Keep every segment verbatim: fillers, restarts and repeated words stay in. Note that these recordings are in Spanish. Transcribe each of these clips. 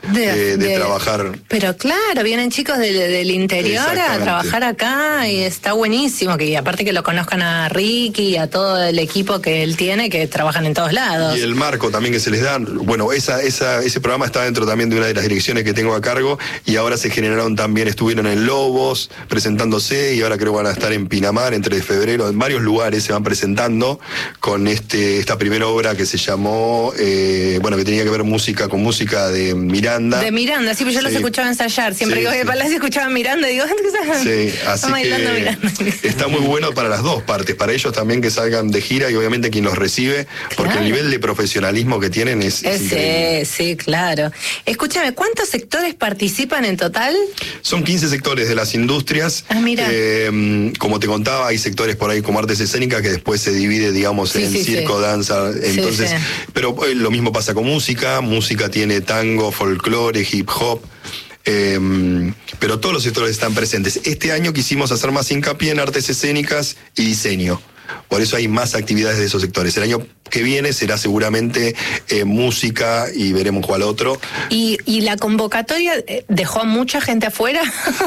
de, de, de, de trabajar. Pero claro, vienen chicos de, de, del interior a trabajar acá y está buenísimo, que y aparte que lo conozcan a Ricky y a todo el equipo que él tiene, que trabajan en todos lados. Y el marco también que se les da, bueno, esa, esa, ese programa está dentro también de una de las direcciones que tengo a cargo, y ahora se generaron también, estuvieron en Lobos presentándose, y ahora creo que van a estar en Pinamar entre febrero, en varios lugares se van presentando con este esta primera obra que se llamó, eh, bueno, que tenía que ver música con música de Miranda. De Miranda, sí, pero yo sí. los escuchaba ensayar, siempre sí, que voy sí. al Palacio escuchaba Miranda y digo, sí, así que Miranda. Está muy bueno para las dos partes, para ellos también que salgan de gira y obviamente quien los recibe, porque claro. el nivel de profesionalismo que tienen es, es increíble. Sí, sí, claro. Escúchame, ¿cuántos sectores participan en total? Son quince sectores de las industrias. Ah, mira. Eh, como te contaba, hay sectores por ahí como artes escénicas que después se divide, digamos, sí, en sí, circo, sí. danza, entonces, sí, sí. pero eh, lo mismo pasa con música, música tiene tango, folclore, hip hop. Eh, pero todos los sectores están presentes. Este año quisimos hacer más hincapié en artes escénicas y diseño. Por eso hay más actividades de esos sectores. El año que viene será seguramente eh, música y veremos cuál otro. ¿Y, y la convocatoria dejó a mucha gente afuera?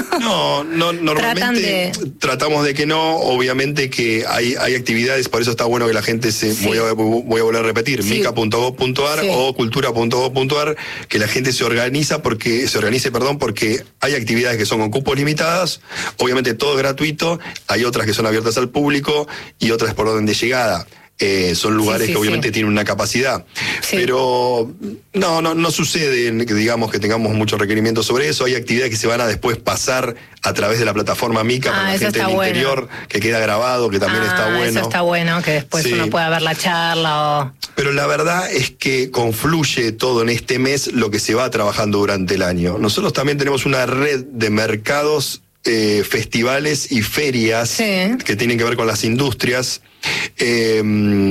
No, no, normalmente de... tratamos de que no. Obviamente que hay, hay actividades, por eso está bueno que la gente se... Sí. Voy, a, voy a volver a repetir, sí. mica punto gov punto ar sí. o cultura punto gov punto ar, que la gente se organiza porque se organice, perdón, porque hay actividades que son con cupos limitadas, obviamente todo es gratuito, hay otras que son abiertas al público y otras por orden de llegada. Eh, son lugares sí, sí, que obviamente sí. tienen una capacidad, sí. pero no, no, no sucede, digamos, que tengamos muchos requerimientos sobre eso. Hay actividades que se van a después pasar a través de la plataforma Mica ah, para la gente del bueno. interior, que queda grabado, que también ah, está bueno. Eso está bueno, que después sí. uno pueda ver la charla o... Pero la verdad es que confluye todo en este mes lo que se va trabajando durante el año. Nosotros también tenemos una red de mercados, eh, festivales y ferias sí. que tienen que ver con las industrias. Eh,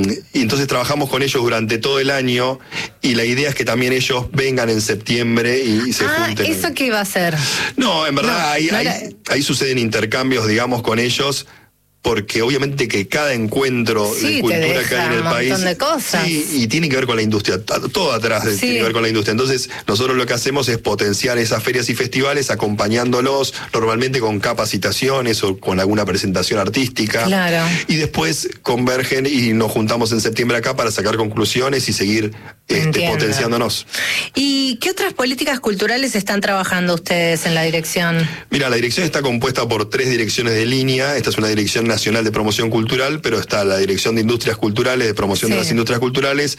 y entonces trabajamos con ellos durante todo el año y la idea es que también ellos vengan en septiembre y, y se ah, junten. ¿Eso qué va a ser? No, en verdad no, ahí, no era... ahí, ahí suceden intercambios, digamos, con ellos, porque obviamente que cada encuentro sí, de cultura que hay en el un país montón de cosas. Sí, y tiene que ver con la industria, todo atrás sí. tiene que ver con la industria. Entonces nosotros lo que hacemos es potenciar esas ferias y festivales acompañándolos normalmente con capacitaciones o con alguna presentación artística, claro. y después convergen y nos juntamos en septiembre acá para sacar conclusiones y seguir este, potenciándonos. ¿Y qué otras políticas culturales están trabajando ustedes en la dirección? Mira, la dirección está compuesta por tres direcciones de línea. Esta es una dirección nacional de promoción cultural, pero está la Dirección de Industrias Culturales, de promoción sí. de las industrias culturales,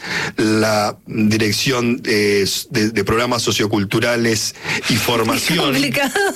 la Dirección eh, de, de Programas Socioculturales y Formación. Sí,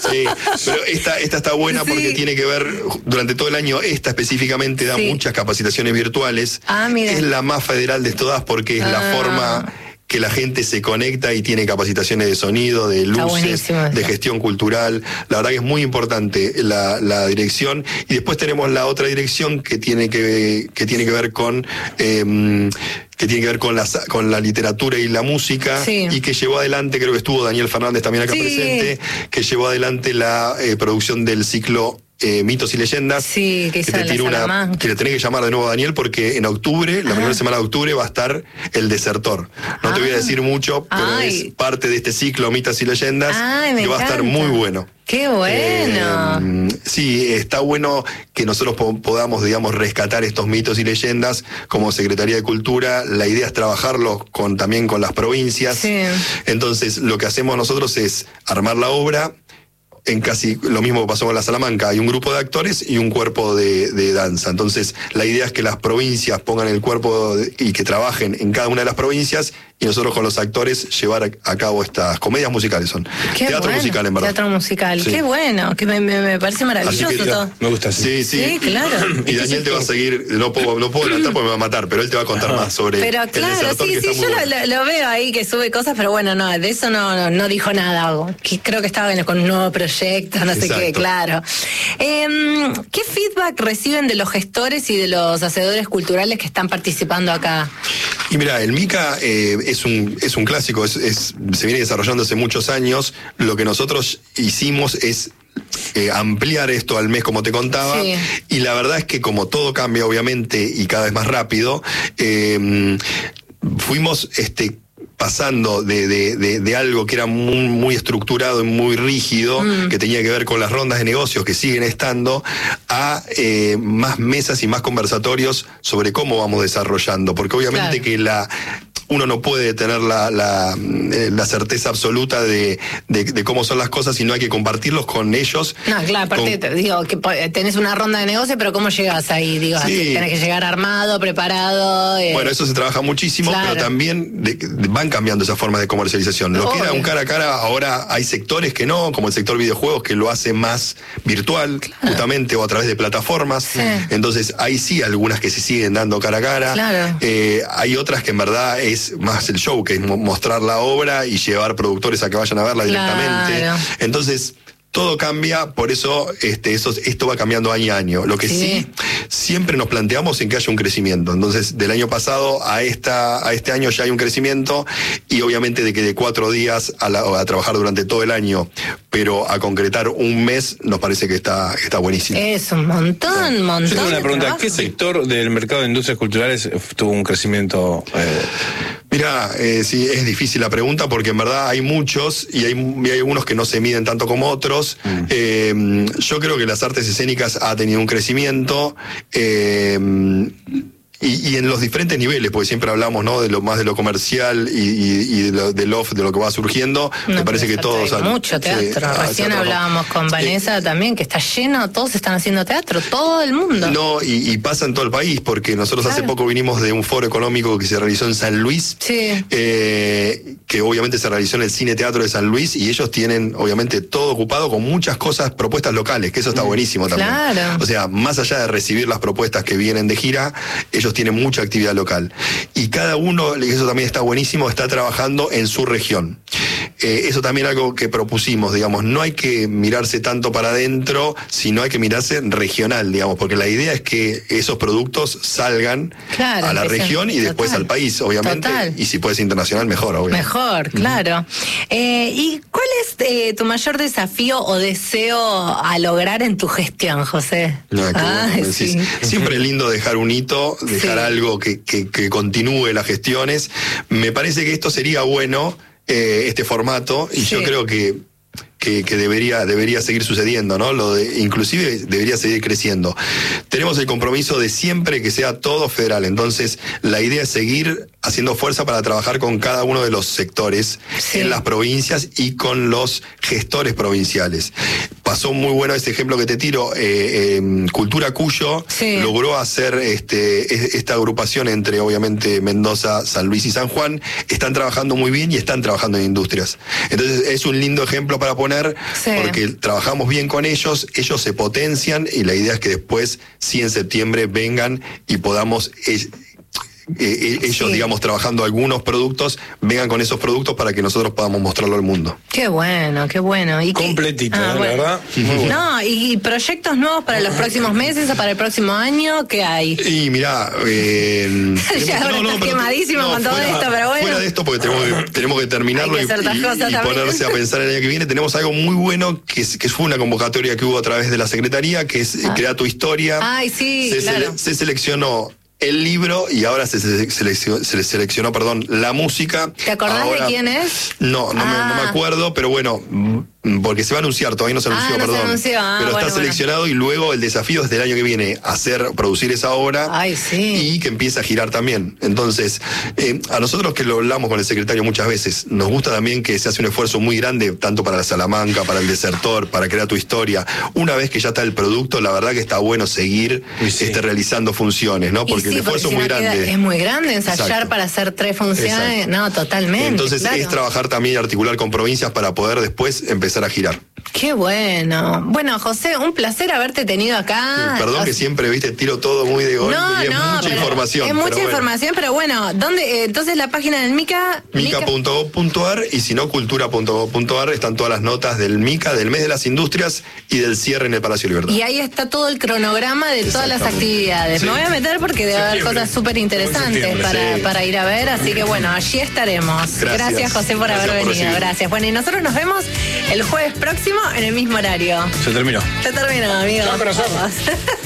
pero esta, esta está buena sí. porque tiene que ver, durante todo el año, esta específicamente da sí. muchas capacitaciones virtuales. Ah, mira. Es la más federal de todas porque es ah. la forma que la gente se conecta y tiene capacitaciones de sonido, de luces, de gestión cultural. La verdad que es muy importante la, la dirección. Y después tenemos la otra dirección que tiene que, que tiene que ver con eh, que tiene que ver con la, con la literatura y la música, sí. y que llevó adelante, creo que estuvo Daniel Fernández también acá sí. presente, que llevó adelante la eh, producción del ciclo Eh, mitos y leyendas. Sí, que, que te tiene una, que le tenés que llamar de nuevo a Daniel porque en octubre, la ah. primera semana de octubre, va a estar El Desertor. No ah. te voy a decir mucho, pero Ay. es parte de este ciclo Mitos y Leyendas. Ay, me que va encanta. a estar muy bueno. ¡Qué bueno! Eh, sí, está bueno que nosotros po- podamos, digamos, rescatar estos mitos y leyendas como Secretaría de Cultura. La idea es trabajarlos con, también con las provincias. Sí. Entonces, lo que hacemos nosotros es armar la obra. En casi lo mismo que pasó con la Salamanca, hay un grupo de actores y un cuerpo de, de danza. Entonces, la idea es que las provincias pongan el cuerpo de, y que trabajen en cada una de las provincias, y nosotros con los actores llevar a, a cabo estas comedias musicales. Son Qué teatro bueno, musical, en verdad. Teatro musical, sí. Qué bueno, que me, me, me parece maravilloso que, todo. Me gusta así. Sí, sí, sí, claro. Y Daniel te va a seguir, no puedo, no puedo adelantar porque me va a matar, pero él te va a contar ah. más sobre pero el claro, Desertor, sí, que sí, está yo muy lo, bueno. lo veo ahí que sube cosas, pero bueno, no, de eso no, no, no dijo nada. Que creo que estaba con un nuevo proyecto, no sé qué, claro. Eh, ¿Qué feedback reciben de los gestores y de los hacedores culturales que están participando acá? Y mira, el Mica eh, es un es un clásico, es, es, se viene desarrollando hace muchos años. Lo que nosotros hicimos es eh, ampliar esto al mes, como te contaba, sí. y la verdad es que como todo cambia, obviamente, y cada vez más rápido, eh, fuimos este pasando de, de, de, de algo que era muy, muy estructurado y muy rígido, mm. que tenía que ver con las rondas de negocios que siguen estando, a eh, más mesas y más conversatorios sobre cómo vamos desarrollando, porque obviamente claro. que la uno no puede tener la, la, la certeza absoluta de, de, de cómo son las cosas, sino hay que compartirlos con ellos. No, claro, aparte, con... digo, que tenés una ronda de negocio, pero ¿cómo llegas ahí? Digo, sí. tenés que llegar armado, preparado. Eh... Bueno, eso se trabaja muchísimo, claro. pero también de, de, van cambiando esas formas de comercialización. Lo Obvio. que era un cara a cara, ahora hay sectores que no, como el sector videojuegos, que lo hace más virtual, claro. justamente, o a través de plataformas. Sí. Entonces, hay sí algunas que se siguen dando cara a cara. Claro. Eh, hay otras que en verdad es más el show, que es mostrar la obra y llevar productores a que vayan a verla directamente. Claro. Entonces, todo cambia, por eso este, eso, esto va cambiando año a año. Lo que sí. sí, siempre nos planteamos en que haya un crecimiento. Entonces, del año pasado a esta a este año ya hay un crecimiento, y obviamente de que de cuatro días a, la, a trabajar durante todo el año, pero a concretar un mes, nos parece que está, está buenísimo. Es un montón, un montón. Yo tengo una pregunta, trabajo. ¿Qué sector del mercado de industrias culturales tuvo un crecimiento? Eh... Mira, eh, sí, es difícil la pregunta, porque en verdad hay muchos y hay, y hay algunos que no se miden tanto como otros. Mm. Eh, yo creo que las artes escénicas ha tenido un crecimiento. Eh, Y, y en los diferentes niveles, porque siempre hablamos, ¿no?, de lo más de lo comercial y, y, y de lo, del off, de lo que va surgiendo. No, me parece que todos hay mucho teatro. Sí, Recién teatro, hablábamos ¿no? con Vanessa eh, también, que está lleno, todos están haciendo teatro, todo el mundo. No, y, y pasa en todo el país, porque nosotros claro. hace poco vinimos de un foro económico que se realizó en San Luis, sí. eh, que obviamente se realizó en el Cine Teatro de San Luis, y ellos tienen obviamente todo ocupado con muchas cosas, propuestas locales, que eso está buenísimo también. Claro. O sea, más allá de recibir las propuestas que vienen de gira, ellos tienen mucha actividad local. Y cada uno, eso también está buenísimo, está trabajando en su región. Eh, eso también es algo que propusimos, digamos, no hay que mirarse tanto para adentro, sino hay que mirarse regional, digamos, porque la idea es que esos productos salgan claro, a la región y después total, al país, obviamente, total. Y si puede ser internacional, mejor, obviamente. Mejor, claro. Uh-huh. eh, ¿Y cuál es eh, tu mayor desafío o deseo a lograr en tu gestión, José? No, ah, bueno, sí. Siempre es lindo dejar un hito, dejar sí. algo que, que, que continúe las gestiones. Me parece que esto sería bueno, eh, este formato, y sí. yo creo que Que, que debería debería seguir sucediendo, ¿no? Lo de, inclusive debería seguir creciendo. Tenemos el compromiso de siempre que sea todo federal, entonces la idea es seguir haciendo fuerza para trabajar con cada uno de los sectores sí. en las provincias y con los gestores provinciales. Pasó muy bueno este ejemplo que te tiro, eh, eh, Cultura Cuyo sí. logró hacer este esta agrupación entre obviamente Mendoza, San Luis y San Juan, están trabajando muy bien y están trabajando en industrias. Entonces es un lindo ejemplo para poner, sí. porque trabajamos bien con ellos, ellos se potencian, y la idea es que después, sí, en septiembre vengan y podamos... Eh, Eh, ellos, sí. digamos, trabajando algunos productos, vengan con esos productos para que nosotros podamos mostrarlo al mundo. Qué bueno, qué bueno. ¿Y completito, qué? Ah, ¿eh? Bueno. La verdad. Muy bueno. No, ¿y proyectos nuevos para los próximos meses o para el próximo año? ¿Qué hay? Y mirá, eh, ya ahora no, no, estás quemadísimo no, con todo fuera, esto, pero bueno. Fuera de esto, porque tenemos que, tenemos que terminarlo que y, y, y ponerse a pensar el año que viene. Tenemos algo muy bueno, que, es, que fue una convocatoria que hubo a través de la Secretaría, que es ah. Crea tu Historia. Ay, sí, se, claro. sele, se seleccionó el libro y ahora se, se, seleccionó, se seleccionó, perdón, la música. ¿Te acordás ahora, de quién es? No, no, ah. me, no me acuerdo, pero bueno, porque se va a anunciar, todavía no se anunció, ah, no perdón. Se anunció. Ah, pero bueno, está seleccionado bueno. Y luego el desafío es del año que viene hacer, producir esa obra. Ay, sí. Y que empiece a girar también. Entonces, eh, a nosotros que lo hablamos con el secretario muchas veces, nos gusta también que se hace un esfuerzo muy grande, tanto para la Salamanca, para el Desertor, para Crear tu Historia. Una vez que ya está el producto, la verdad que está bueno seguir sí. este, realizando funciones, ¿no? Porque sí, el esfuerzo es muy grande. Es muy grande ensayar Exacto. Para hacer tres funciones. Exacto. No, totalmente. Entonces claro. es trabajar también y articular con provincias para poder después empezar a girar. Qué bueno. Bueno, José, un placer haberte tenido acá. Sí, perdón o sea, que siempre, viste, tiro todo muy de golpe. No, y es no, mucha información. Es mucha pero información, bueno. Pero bueno, ¿dónde? Eh, entonces la página del Mica. mica punto gob punto ar y si no, cultura punto gob punto ar, están todas las notas del Mica, del mes de las industrias y del cierre en el Palacio Libertad. Y ahí está todo el cronograma de todas las actividades. Sí. Me voy a meter porque debe haber cosas súper interesantes para, sí. para ir a ver, así que bueno, allí estaremos. Gracias, Gracias José, por Gracias haber por venido. Recibir. Gracias. Bueno, y nosotros nos vemos el jueves próximo en el mismo horario. Se terminó. Se terminó, amigos.